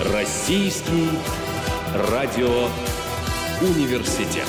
Российский радиоуниверситет.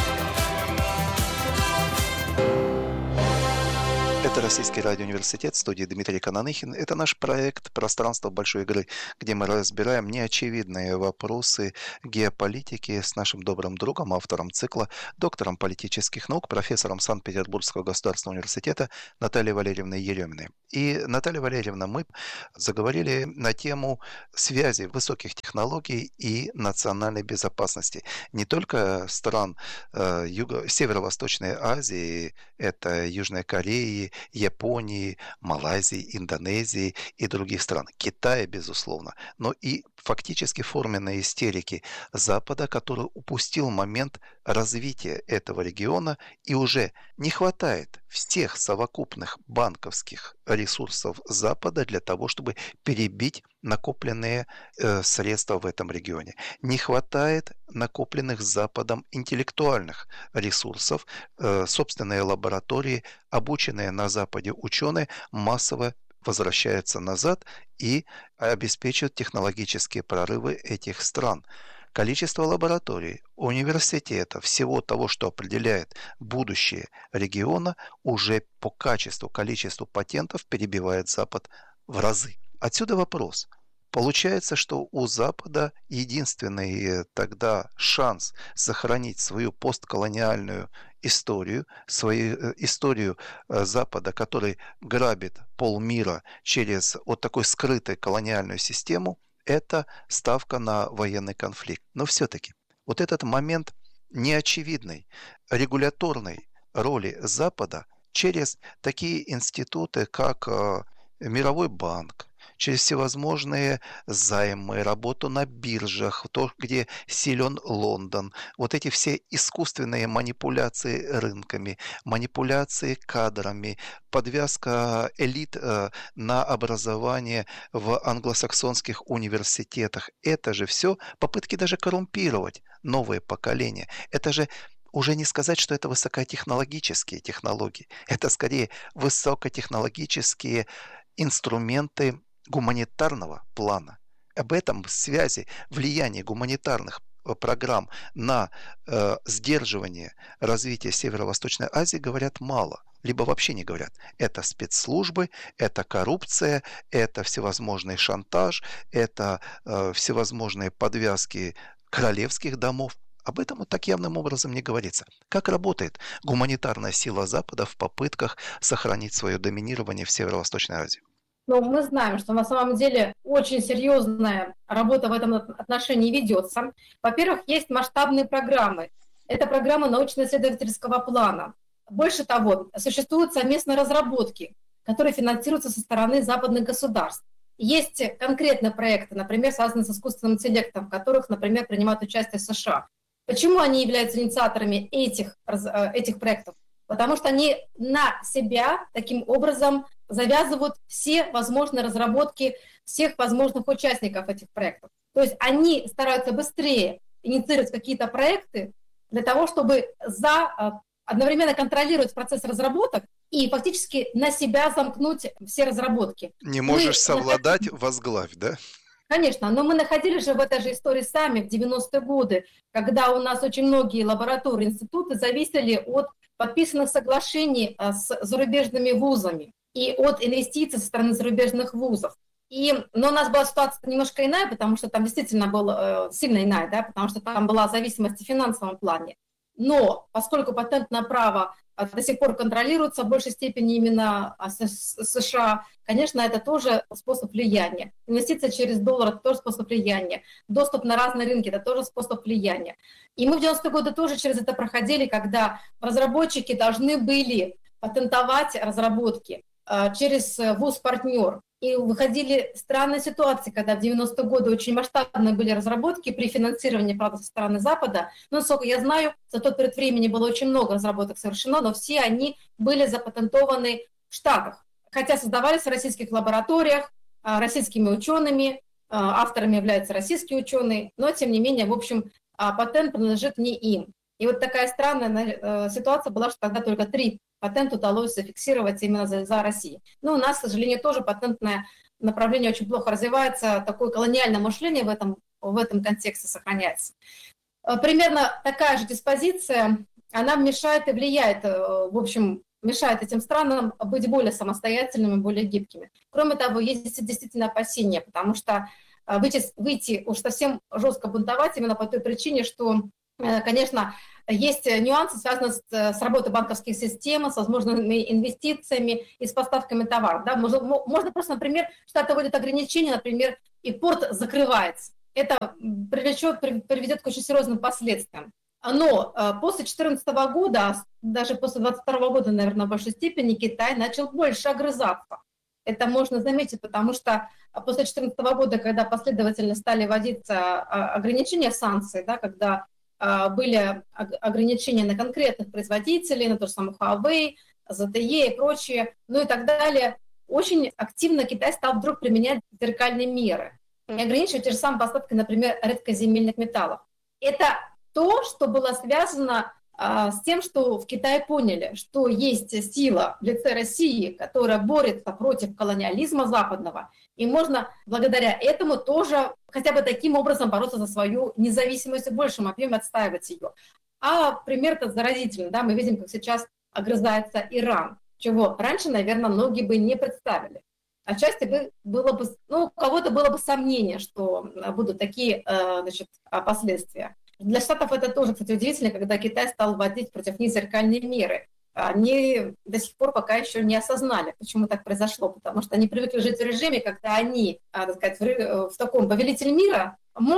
Это Российский радиоуниверситет, в студии Дмитрий Кананыхин. Это наш проект «Пространство большой игры», где мы разбираем неочевидные вопросы геополитики с нашим добрым другом, автором цикла, доктором политических наук, профессором Санкт-Петербургского государственного университета Натальей Валерьевной Ереминой. И, Наталья Валерьевна, мы заговорили на тему связи высоких технологий и национальной безопасности. Не только стран Северо-Восточной Азии, это Южной Кореи, Японии, Малайзии, Индонезии и других стран. Китая, безусловно. Но и фактически форменные истерики Запада, который упустил момент развития этого региона и уже не хватает всех совокупных банковских ресурсов Запада для того, чтобы перебить накопленные средства в этом регионе. Не хватает накопленных Западом интеллектуальных ресурсов. Собственные лаборатории, обученные на Западе ученые, массово возвращаются назад и обеспечивают технологические прорывы этих стран. Количество лабораторий, университетов, всего того, что определяет будущее региона, уже по качеству, количеству патентов перебивает Запад в разы. Отсюда вопрос. Получается, что у Запада единственный тогда шанс сохранить свою постколониальную историю, свою историю Запада, который грабит полмира через вот такую скрытую колониальную систему, это ставка на военный конфликт. Но все-таки вот этот момент неочевидной регуляторной роли Запада через такие институты, как Мировой банк, через всевозможные займы, работу на биржах, то, где силен Лондон, вот эти все искусственные манипуляции рынками, манипуляции кадрами, подвязка элит на образование в англосаксонских университетах. Это же все попытки даже коррумпировать новое поколение. Это же уже не сказать, что это высокотехнологические технологии. Это скорее высокотехнологические инструменты гуманитарного плана. Об этом связи, влиянии гуманитарных программ на сдерживание развития Северо-Восточной Азии говорят мало, либо вообще не говорят. Это спецслужбы, это коррупция, это всевозможный шантаж, это всевозможные подвязки королевских домов. Об этом вот так явным образом не говорится. Как работает гуманитарная сила Запада в попытках сохранить свое доминирование в Северо-Восточной Азии? Но мы знаем, что на самом деле очень серьезная работа в этом отношении ведется. Во-первых, есть масштабные программы. Это программа научно-исследовательского плана. Больше того, существуют совместные разработки, которые финансируются со стороны западных государств. Есть конкретные проекты, например, связанные с искусственным интеллектом, в которых, например, принимают участие США. Почему они являются инициаторами этих проектов? Потому что они на себя таким образом завязывают все возможные разработки всех возможных участников этих проектов. То есть они стараются быстрее инициировать какие-то проекты для того, чтобы одновременно контролировать процесс разработок и фактически на себя замкнуть все разработки. Не можешь совладать, возглавь, да? Конечно, но мы находились же в этой же истории сами в 90-е годы, когда у нас очень многие лаборатории, институты зависели от подписанных соглашений с зарубежными вузами и от инвестиций со стороны зарубежных вузов. Но у нас была ситуация немножко иная, потому что там действительно была сильно иная, да, потому что там была зависимость в финансовом плане. Но поскольку патентное право до сих пор контролируется в большей степени именно США, конечно, это тоже способ влияния. Инвестиция через доллар – это тоже способ влияния. Доступ на разные рынки – это тоже способ влияния. И мы в 90-е годы тоже через это проходили, когда разработчики должны были патентовать разработки через вуз-партнер. И выходили странные ситуации, когда в 90-е годы очень масштабные были разработки при финансировании, правда, со стороны Запада. Но, насколько я знаю, за тот период времени было очень много разработок совершено, но все они были запатентованы в Штатах. Хотя создавались в российских лабораториях, российскими учеными, авторами являются российские ученые, но, тем не менее, в общем, патент принадлежит не им. И вот такая странная ситуация была, что тогда только 3 патента удалось зафиксировать именно за Россией. Но у нас, к сожалению, тоже патентное направление очень плохо развивается, такое колониальное мышление в этом контексте сохраняется. Примерно такая же диспозиция, она мешает и влияет, в общем, мешает этим странам быть более самостоятельными, более гибкими. Кроме того, есть действительно опасения, потому что выйти уж совсем жестко бунтовать именно по той причине, что, конечно, есть нюансы, связанные с работой банковских систем, с возможными инвестициями и с поставками товаров. Да? Можно просто, например, Штаты вводят ограничения, например, и порт закрывается. Это приведет к очень серьезным последствиям. Но после 2014 года, даже после 2022 года, наверное, в большей степени Китай начал больше огрызаться. Это можно заметить, потому что после 2014 года, когда последовательно стали вводиться ограничения санкций, да, когда были ограничения на конкретных производителей, на то же самое Huawei, ZTE и прочее, ну и так далее, очень активно Китай стал вдруг применять зеркальные меры и ограничивать те же самые поставки, например, редкоземельных металлов. Это то, что было связано с тем, что в Китае поняли, что есть сила в лице России, которая борется против колониализма западного, и можно благодаря этому тоже хотя бы таким образом бороться за свою независимость и в большем объеме отстаивать ее. А пример-то заразительный, да, мы видим, как сейчас огрызается Иран, чего раньше, наверное, многие бы не представили. Отчасти было бы, у кого-то было бы сомнение, что будут такие, последствия. Для Штатов это тоже, кстати, удивительно, когда Китай стал вводить против них зеркальные меры. Они до сих пор пока еще не осознали, почему так произошло, потому что они привыкли жить в режиме, когда они, так сказать, в таком повелитель мира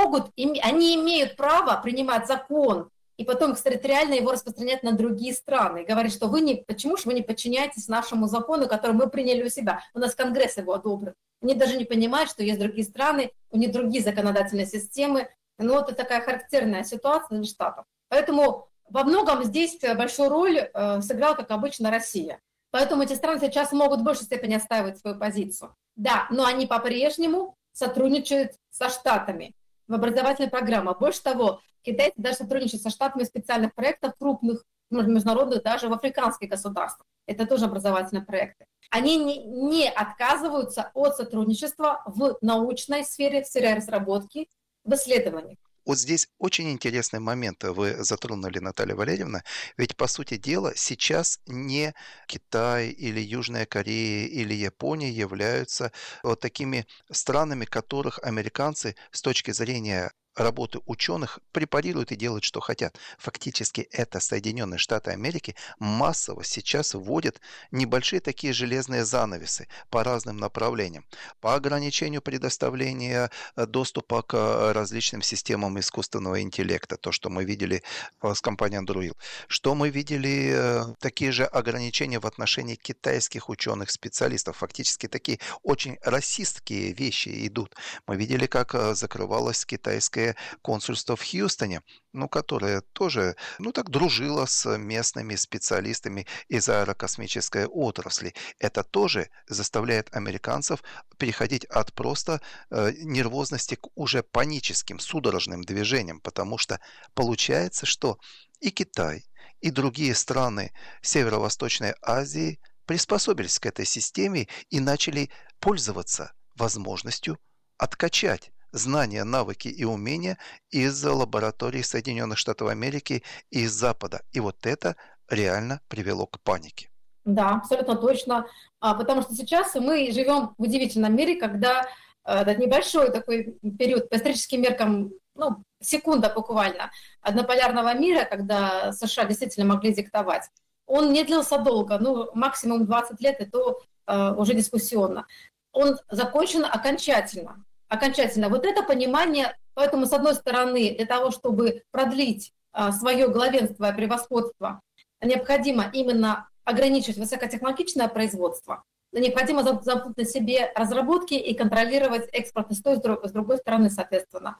они имеют право принимать закон и потом экстерриториально его распространять на другие страны. И говорить, что почему же вы не подчиняетесь нашему закону, который мы приняли у себя? У нас Конгресс его одобрил. Они даже не понимают, что есть другие страны, у них другие законодательные системы. Но это такая характерная ситуация для Штатов. Поэтому во многом здесь большую роль сыграла, как обычно, Россия. Поэтому эти страны сейчас могут в большей степени отстаивать свою позицию. Да, но они по-прежнему сотрудничают со Штатами в образовательной программе. Больше того, китайцы даже сотрудничают со Штатами в специальных проектах крупных, международных, даже в африканских государствах. Это тоже образовательные проекты. Они не отказываются от сотрудничества в научной сфере, в сфере разработки, в исследованиях. Вот здесь очень интересный момент вы затронули, Наталья Валерьевна. Ведь, по сути дела, сейчас не Китай или Южная Корея или Япония являются вот такими странами, которых американцы с точки зрения работы ученых препарируют и делают, что хотят. Фактически это Соединенные Штаты Америки массово сейчас вводят небольшие такие железные занавесы по разным направлениям. По ограничению предоставления доступа к различным системам искусственного интеллекта, то, что мы видели с компанией Anduril. Что мы видели, такие же ограничения в отношении китайских ученых-специалистов. Фактически такие очень расистские вещи идут. Мы видели, как закрывалось китайское консульство в Хьюстоне, которое тоже, так дружило с местными специалистами из аэрокосмической отрасли. Это тоже заставляет американцев переходить от просто нервозности к уже паническим, судорожным движениям, потому что получается, что и Китай, и другие страны Северо-Восточной Азии приспособились к этой системе и начали пользоваться возможностью откачать знания, навыки и умения из лабораторий Соединенных Штатов Америки и из Запада. И вот это реально привело к панике. Да, абсолютно точно. Потому что сейчас мы живем в удивительном мире, когда этот небольшой такой период по историческим меркам, секунда буквально, однополярного мира, когда США действительно могли диктовать, он не длился долго, максимум 20 лет, и то уже дискуссионно. Он закончен окончательно. Вот это понимание, поэтому, с одной стороны, для того, чтобы продлить свое главенство и превосходство, необходимо именно ограничивать высокотехнологичное производство, необходимо замкнуть на себе разработки и контролировать экспорт, и с другой стороны, соответственно.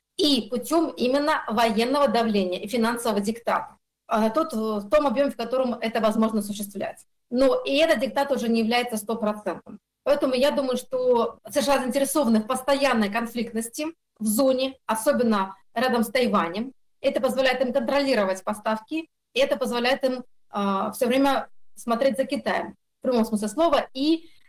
И путем именно военного давления и финансового диктата. В том объеме, в котором это возможно осуществлять. Но и этот диктат уже не является 100%. Поэтому я думаю, что США заинтересованы в постоянной конфликтности в зоне, особенно рядом с Тайванем. Это позволяет им контролировать поставки, и это позволяет им все время смотреть за Китаем, в прямом смысле слова, и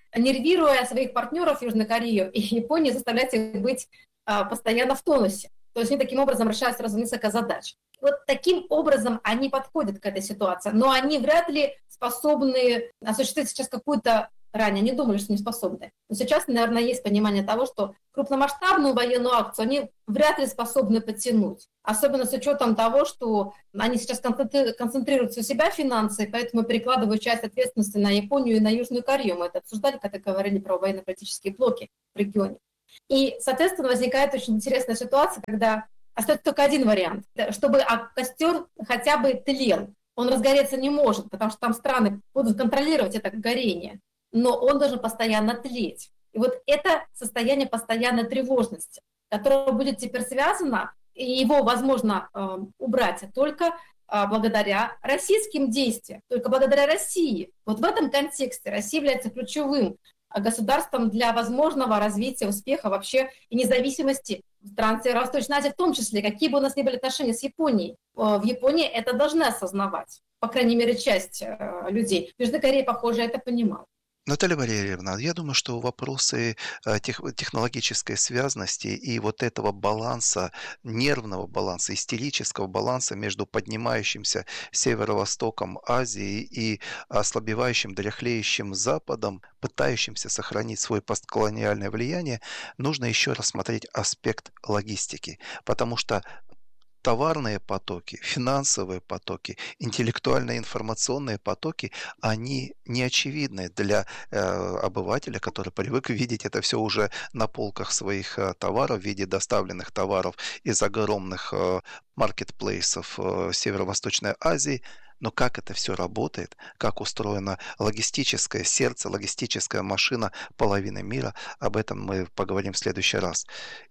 нервируя своих партнеров Южной Кореи и Японии, заставлять их быть постоянно в тонусе. То есть они таким образом решают сразу несколько задач. Вот таким образом они подходят к этой ситуации, но они вряд ли способны осуществить сейчас какую-то... Ранее они думали, что не способны. Но сейчас, наверное, есть понимание того, что крупномасштабную военную акцию они вряд ли способны подтянуть. Особенно с учетом того, что они сейчас концентрируются у себя финансы, поэтому перекладывают часть ответственности на Японию и на Южную Корею. Мы это обсуждали, когда говорили про военно-политические блоки в регионе. И, соответственно, возникает очень интересная ситуация, когда остается только один вариант, чтобы костер хотя бы тлел. Он разгореться не может, потому что там страны будут контролировать это горение, но он должен постоянно тлеть. И вот это состояние постоянной тревожности, которое будет теперь связано, и его возможно убрать только благодаря российским действиям, только благодаря России. Вот в этом контексте Россия является ключевым государством для возможного развития успеха вообще и независимости стран Северо-Восточной Азии, в том числе, какие бы у нас ни были отношения с Японией. В Японии это должны осознавать, по крайней мере, часть людей. В Южной Корее, похоже, это понимала. Наталья Валерьевна, я думаю, что вопросы технологической связности и вот этого баланса, нервного баланса, истерического баланса между поднимающимся северо-востоком Азии и ослабевающим, дряхлеющим Западом, пытающимся сохранить свое постколониальное влияние, нужно еще рассмотреть аспект логистики, потому что товарные потоки, финансовые потоки, интеллектуально-информационные потоки, они не очевидны для обывателя, который привык видеть это все уже на полках своих товаров в виде доставленных товаров из огромных маркетплейсов Северо-Восточной Азии. Но как это все работает, как устроено логистическое сердце, логистическая машина половины мира, об этом мы поговорим в следующий раз.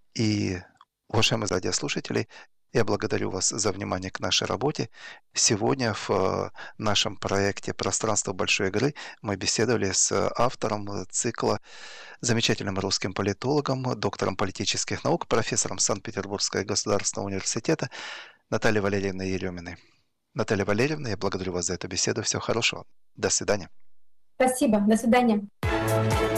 И, уважаемые радиослушатели, я благодарю вас за внимание к нашей работе. Сегодня в нашем проекте «Пространство большой игры» мы беседовали с автором цикла, замечательным русским политологом, доктором политических наук, профессором Санкт-Петербургского государственного университета Натальей Валерьевной Ереминой. Наталья Валерьевна, я благодарю вас за эту беседу. Всего хорошего. До свидания. Спасибо. До свидания.